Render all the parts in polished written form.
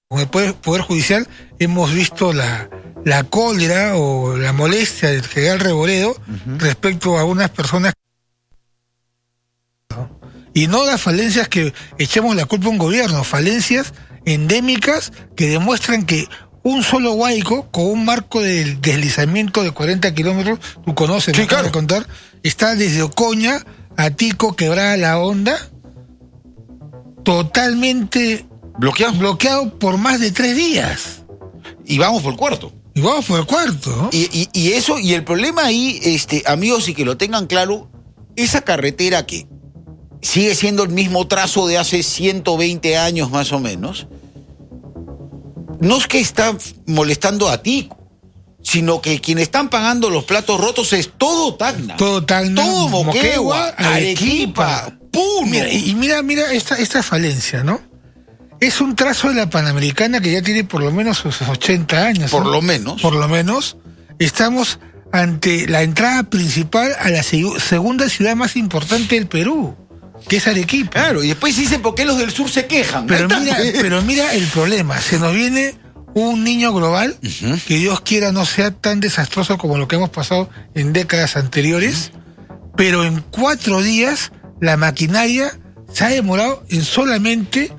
con el Poder Judicial, hemos visto la cólera o la molestia del general Revoredo respecto a unas personas, y no las falencias que echemos la culpa a un gobierno, falencias endémicas que demuestran que un solo huaico con un marco de deslizamiento de 40 kilómetros, tú conoces, sí, me acabas de contar, está desde Ocoña a Tico, Quebrada La Honda, totalmente bloqueado por más de 3 días. Y vamos por el cuarto. ¿No? Y eso, y el problema ahí, amigos, y que lo tengan claro, esa carretera que sigue siendo el mismo trazo de hace 120 años más o menos, no es que está molestando a Tico, sino que quienes están pagando los platos rotos es todo Tacna. Todo Moquegua, Arequipa, Puno. Mira esta falencia, ¿no? Es un trazo de la Panamericana que ya tiene por lo menos sus 80 años. Por ¿no? lo menos. Estamos ante la entrada principal a la segunda ciudad más importante del Perú, que es Arequipa. Claro, y después dicen por qué los del sur se quejan. Pero mira el problema, se nos viene un niño global, que Dios quiera no sea tan desastroso como lo que hemos pasado en décadas anteriores, pero en 4 días la maquinaria se ha demorado en solamente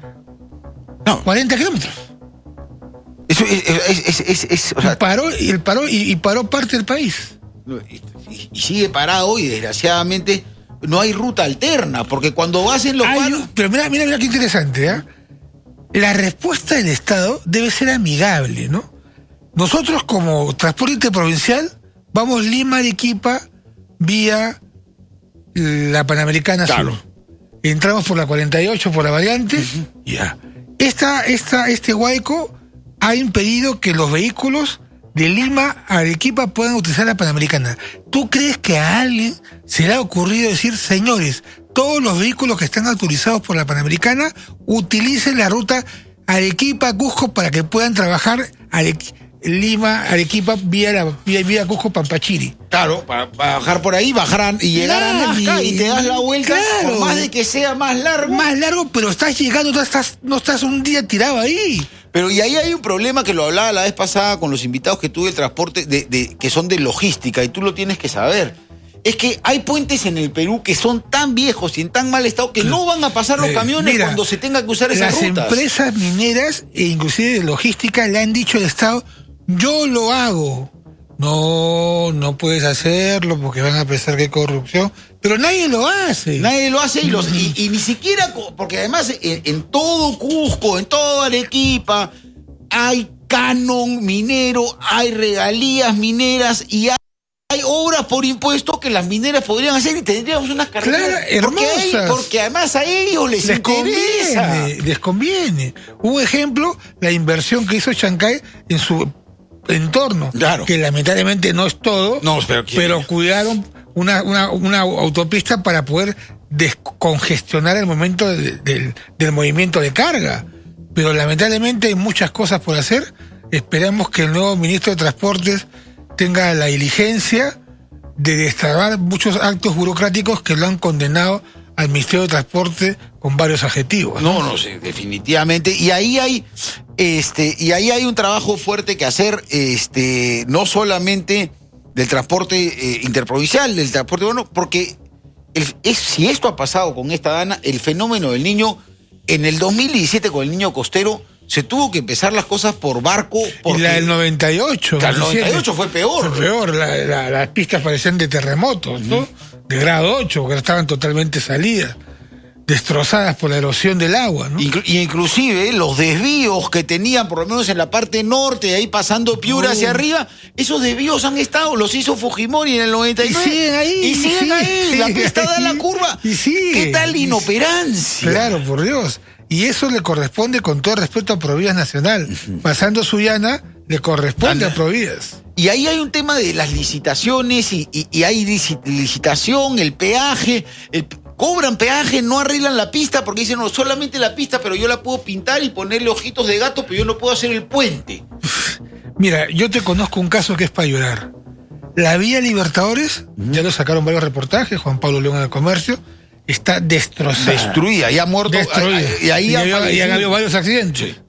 40 kilómetros. Eso es o sea, paró parte del país. Y sigue parado, y desgraciadamente no hay ruta alterna, porque cuando vas en los paros... Pero mira qué interesante, ¿eh? La respuesta del Estado debe ser amigable, ¿no? Nosotros como transporte interprovincial vamos Lima-Arequipa vía la Panamericana Sur. Entramos por la 48, por la variante, ya. Este huaico ha impedido que los vehículos de Lima a Arequipa puedan utilizar la Panamericana. ¿Tú crees que a alguien se le ha ocurrido decir, señores, todos los vehículos que están autorizados por la Panamericana utilicen la ruta Arequipa-Cusco para que puedan trabajar Lima-Arequipa vía Cusco-Pampachiri? Claro, para bajar por ahí, bajar y llegar a Nazca y te das la vuelta, por más de que sea más largo. Más largo, pero estás llegando, no estás un día tirado ahí. Pero y ahí hay un problema que lo hablaba la vez pasada con los invitados que tuve, el transporte, que son de logística, y tú lo tienes que saber. Es que hay puentes en el Perú que son tan viejos y en tan mal estado que no van a pasar los camiones cuando se tenga que usar esas rutas. Las empresas mineras e inclusive de logística le han dicho al Estado, yo lo hago. No puedes hacerlo porque van a pensar que hay corrupción, pero nadie lo hace. Y ni siquiera, porque además en todo Cusco, en toda Arequipa, hay canon minero, hay regalías mineras y hay obras por impuesto que las mineras podrían hacer y tendríamos unas carreteras hermosas. Porque además a ellos les interesa. Les conviene. Un ejemplo, la inversión que hizo Chancay en su entorno, que lamentablemente no es todo, pero cuidaron una autopista para poder descongestionar el momento del movimiento de carga. Pero lamentablemente hay muchas cosas por hacer. Esperamos que el nuevo ministro de Transportes tenga la diligencia de destrabar muchos actos burocráticos que lo han condenado al Ministerio de Transporte con varios adjetivos. No, sí, definitivamente. Y ahí hay un trabajo fuerte que hacer, no solamente del transporte interprovincial, del transporte urbano, porque si esto ha pasado con esta Dana, el fenómeno del niño, en el 2017 con el niño costero, se tuvo que empezar las cosas por barco. Y la del 98. El 98 fue peor. Las pistas parecían de terremotos, ¿no? De grado 8, que estaban totalmente salidas, destrozadas por la erosión del agua, ¿no? Y inclusive los desvíos que tenían, por lo menos en la parte norte, ahí pasando Piura hacia arriba, esos desvíos los hizo Fujimori en el 99. Y siguen ahí. La pista da la curva. ¿Qué tal inoperancia? Claro, por Dios. Y eso le corresponde, con todo respeto, a Provías Nacional. Pasando Sullana, le corresponde a Provías. Y ahí hay un tema de las licitaciones, y hay licitación, el peaje, cobran peaje, no arreglan la pista, porque dicen, no, solamente la pista, pero yo la puedo pintar y ponerle ojitos de gato, pero yo no puedo hacer el puente. Mira, yo te conozco un caso que es para llorar. La vía Libertadores, ya lo sacaron varios reportajes, Juan Pablo León en el Comercio, está destrozada. Destruida, ya ha muerto. Destruida. Y han habido varios accidentes. Sí.